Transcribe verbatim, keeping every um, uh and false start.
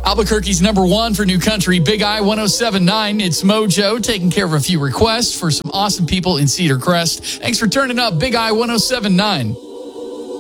Albuquerque's number one for new country, Big I one oh seven point nine. It's Mojo taking care of a few requests for some awesome people in Cedar Crest. Thanks for turning up Big I one oh seven point nine.